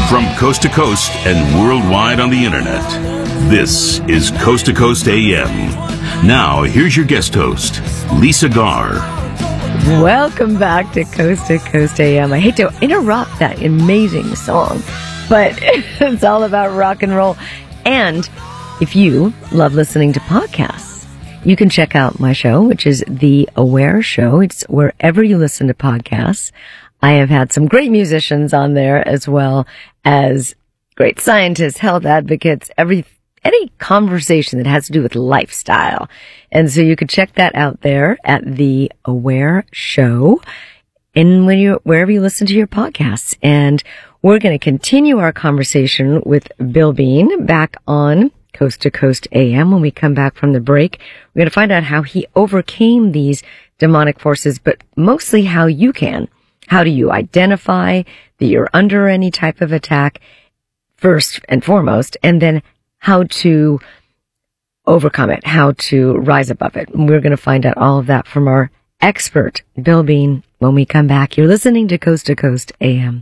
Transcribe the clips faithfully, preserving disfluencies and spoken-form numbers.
From coast to coast and worldwide on the internet, this is Coast to Coast A M. Now, here's your guest host, Lisa Garr. Welcome back to Coast to Coast A M. I hate to interrupt that amazing song, but it's all about rock and roll. And if you love listening to podcasts, you can check out my show, which is The Aware Show. It's wherever you listen to podcasts. I have had some great musicians on there, as well as great scientists, health advocates, every any conversation that has to do with lifestyle. And so you can check that out there at The Aware Show, and when you wherever you listen to your podcasts. And we're going to continue our conversation with Bill Bean back on Coast to Coast A M. When we come back from the break, we're going to find out how he overcame these demonic forces, but mostly how you can. How do you identify that you're under any type of attack, first and foremost, and then how to overcome it, how to rise above it. And we're going to find out all of that from our expert, Bill Bean, when we come back. You're listening to Coast to Coast A M.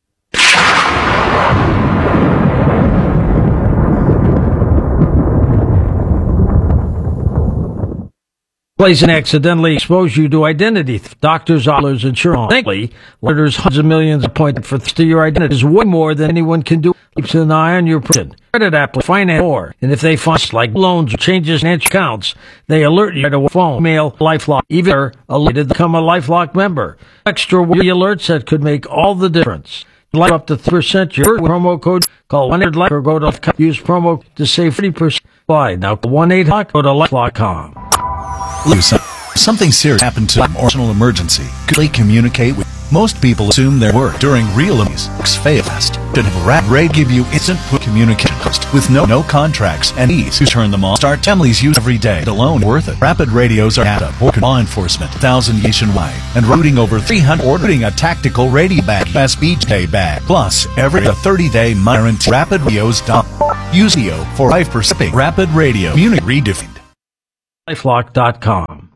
Place and accidentally expose you to identity theft. Doctors, dollars, insurance. Thankfully, lawyers, hundreds of millions appointed for theft to your identity is way more than anyone can do. Keeps an eye on your person, credit app, finance, more. And if they find like loans or changes in accounts, they alert you to phone, mail, LifeLock, even alerted to become a LifeLock member. Extra alerts that could make all the difference. Like up to three percent your promo code. Call one eight hundred life or go to use promo to save fifty percent. Why? Now one eight hundred go to lifelock dot com. Something serious happened to an national emergency. Could they communicate with? Most people assume their work during real emergencies fail fast. Should have Rapid Radio give you instant communication host with no no contracts and ease to turn them on. Start families use every day alone worth it. Rapid radios are at a law enforcement thousand nationwide and routing over three hundred ordering a tactical radio bag, U S B day bag. Plus every a thirty day guarantee. Rapid radios dot use E O for five percent. Rapid Radio Munich redefined. lifelock dot com.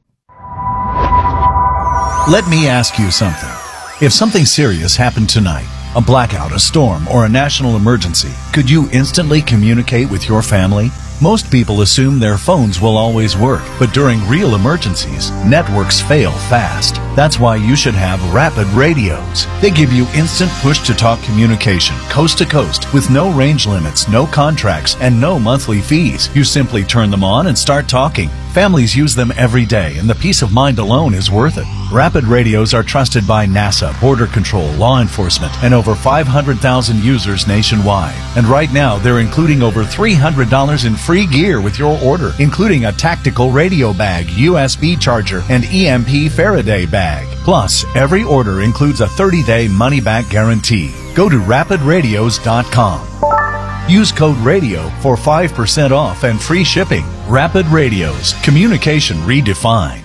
Let me ask you something. If something serious happened tonight, a blackout, a storm, or a national emergency, could you instantly communicate with your family? Most people assume their phones will always work, but during real emergencies, networks fail fast. That's why you should have Rapid Radios. They give you instant push-to-talk communication, coast to coast, with no range limits, no contracts, and no monthly fees. You simply turn them on and start talking. Families use them every day, and the peace of mind alone is worth it. Rapid Radios are trusted by NASA, Border Control, law enforcement, and over five hundred thousand users nationwide. And right now, they're including over three hundred dollars in free gear with your order, including a tactical radio bag, U S B charger, and E M P Faraday bag. Plus, every order includes a thirty day money-back guarantee. Go to rapid radios dot com. Use code RADIO for five percent off and free shipping. Rapid Radios. Communication redefined.